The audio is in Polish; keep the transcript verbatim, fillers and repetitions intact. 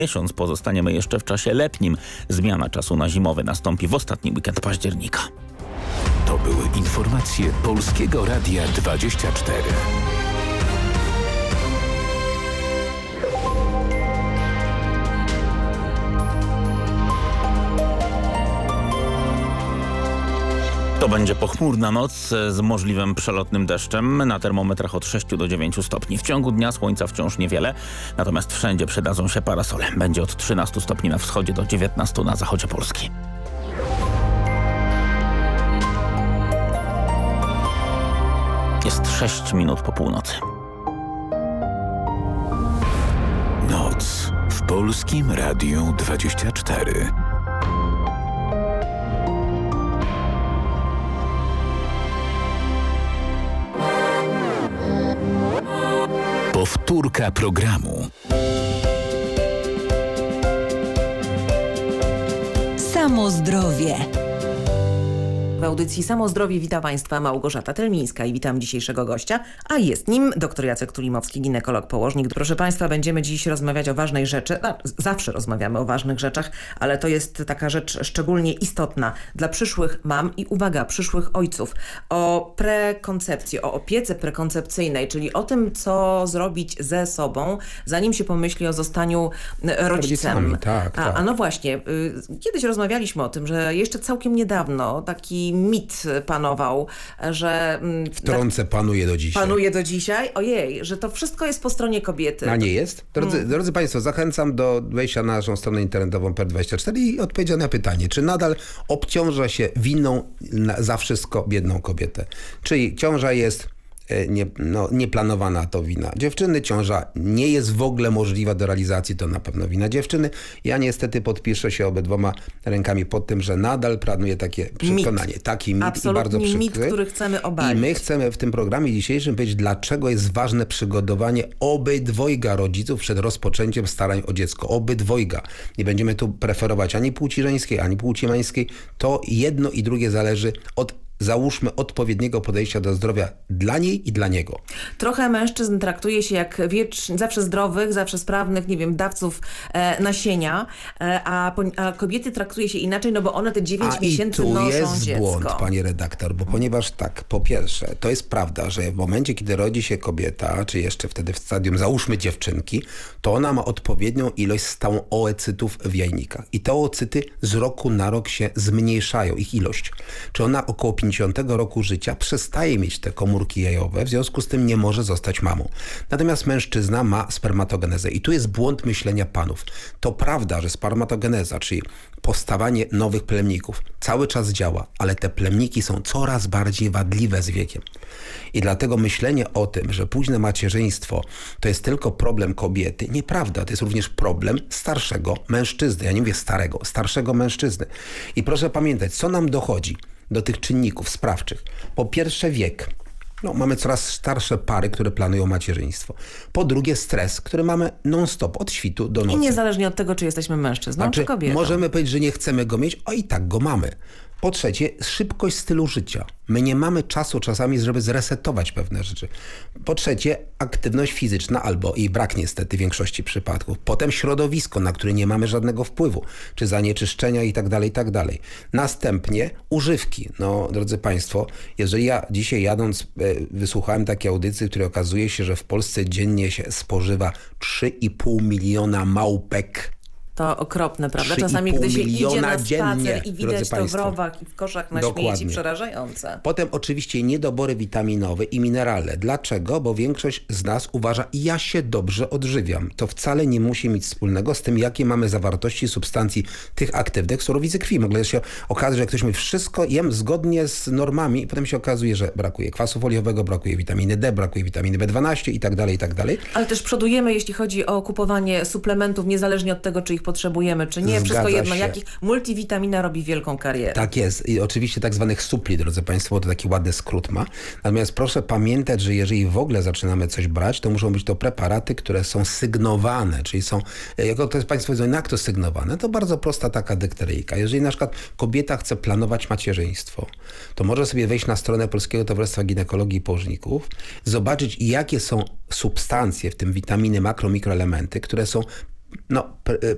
miesiąc pozostaniemy jeszcze w czasie letnim. Zmiana czasu na zimowy nastąpi w ostatni weekend października. To były informacje Polskiego Radia dwadzieścia cztery. To będzie pochmurna noc z możliwym przelotnym deszczem, na termometrach od sześciu do dziewięciu stopni. W ciągu dnia słońca wciąż niewiele, natomiast wszędzie przydadzą się parasole. Będzie od trzynastu stopni na wschodzie do dziewiętnastu na zachodzie Polski. Jest sześć minut po północy. Noc w Polskim Radiu dwadzieścia cztery. Powtórka programu. Samo zdrowie. W audycji Samo Zdrowie wita Państwa Małgorzata Telmińska i witam dzisiejszego gościa, a jest nim dr Jacek Tulimowski, ginekolog, położnik. Proszę Państwa, będziemy dziś rozmawiać o ważnej rzeczy. A, zawsze rozmawiamy o ważnych rzeczach, ale to jest taka rzecz szczególnie istotna dla przyszłych mam i uwaga, przyszłych ojców. O prekoncepcji, o opiece prekoncepcyjnej, czyli o tym, co zrobić ze sobą, zanim się pomyśli o zostaniu rodzicem. Rodzicami, tak, a, tak. a no właśnie, y, kiedyś rozmawialiśmy o tym, że jeszcze całkiem niedawno taki mit panował, że... Wtrącę, panuje do dzisiaj. Panuje do dzisiaj? Ojej, że to wszystko jest po stronie kobiety. A nie jest? Drodzy, hmm. drodzy Państwo, zachęcam do wejścia na naszą stronę internetową P E R dwadzieścia cztery i odpowiedzieć na pytanie, czy nadal obciąża się winą na, za wszystko biedną kobietę? Czyli ciąża jest nie, no, nieplanowana, to wina dziewczyny, ciąża nie jest w ogóle możliwa do realizacji, to na pewno wina dziewczyny. Ja niestety podpiszę się obydwoma rękami pod tym, że nadal planuję takie przekonanie. Mit. Taki mit Absolutnie i bardzo przykry. mit, który chcemy obalić. I my chcemy w tym programie dzisiejszym powiedzieć, dlaczego jest ważne przygotowanie obydwojga rodziców przed rozpoczęciem starań o dziecko. Obydwojga. Nie będziemy tu preferować ani płci żeńskiej, ani płci męskiej. To jedno i drugie zależy od, załóżmy, odpowiedniego podejścia do zdrowia dla niej i dla niego. Trochę mężczyzn traktuje się jak wiecz, zawsze zdrowych, zawsze sprawnych, nie wiem, dawców e, nasienia, e, a, a kobiety traktuje się inaczej, no bo one te dziewięć miesięcy noszą dziecko. A i tu jest błąd, panie redaktor, bo ponieważ tak, po pierwsze, to jest prawda, że w momencie, kiedy rodzi się kobieta, czy jeszcze wtedy w stadium, załóżmy dziewczynki, to ona ma odpowiednią ilość stałą oocytów w jajnikach. I te oocyty z roku na rok się zmniejszają, ich ilość. Czy ona około pięćdziesiątego roku życia przestaje mieć te komórki jajowe, w związku z tym nie może zostać mamą. Natomiast mężczyzna ma spermatogenezę i tu jest błąd myślenia panów. To prawda, że spermatogeneza, czyli powstawanie nowych plemników, cały czas działa, ale te plemniki są coraz bardziej wadliwe z wiekiem. I dlatego myślenie o tym, że późne macierzyństwo to jest tylko problem kobiety, nieprawda. To jest również problem starszego mężczyzny. Ja nie mówię starego, starszego mężczyzny. I proszę pamiętać, co nam dochodzi do tych czynników sprawczych. Po pierwsze wiek. No, mamy coraz starsze pary, które planują macierzyństwo. Po drugie stres, który mamy non-stop, od świtu do nocy. I niezależnie od tego, czy jesteśmy mężczyzną, znaczy, czy kobietą. Możemy powiedzieć, że nie chcemy go mieć, a i tak go mamy. Po trzecie, szybkość stylu życia. My nie mamy czasu czasami, żeby zresetować pewne rzeczy. Po trzecie, aktywność fizyczna albo jej brak niestety w większości przypadków. Potem środowisko, na które nie mamy żadnego wpływu, czy zanieczyszczenia i tak dalej, i tak dalej. Następnie używki. No, drodzy Państwo, jeżeli ja dzisiaj jadąc wysłuchałem takiej audycji, w której okazuje się, że w Polsce dziennie się spożywa trzy i pół miliona małpek. To okropne, prawda? Czasami, gdy się idzie na spacer dziennie, i widać to w rowach i w koszach na Dokładnie. śmieci, przerażające. Potem oczywiście niedobory witaminowe i mineralne. Dlaczego? Bo większość z nas uważa, ja się dobrze odżywiam. To wcale nie musi mieć wspólnego z tym, jakie mamy zawartości substancji tych aktywnych surowicy krwi. Mogę się okazać, że ktoś mówi, wszystko jem zgodnie z normami i potem się okazuje, że brakuje kwasu foliowego, brakuje witaminy D, brakuje witaminy B dwanaście i tak dalej, i tak dalej. Ale też przodujemy, jeśli chodzi o kupowanie suplementów, niezależnie od tego, czy ich potrzebujemy, czy nie. Zgadza Wszystko jedno, się. jakich multivitamina robi wielką karierę. Tak jest. I oczywiście tak zwanych supli, drodzy Państwo, to taki ładny skrót ma. Natomiast proszę pamiętać, że jeżeli w ogóle zaczynamy coś brać, to muszą być to preparaty, które są sygnowane, czyli są, jako to jest Państwo wiedzą, jak to sygnowane, to bardzo prosta taka dykteryjka. Jeżeli na przykład kobieta chce planować macierzyństwo, to może sobie wejść na stronę Polskiego Towarzystwa Ginekologii i Położników, zobaczyć, jakie są substancje, w tym witaminy, makro, mikroelementy, które są no,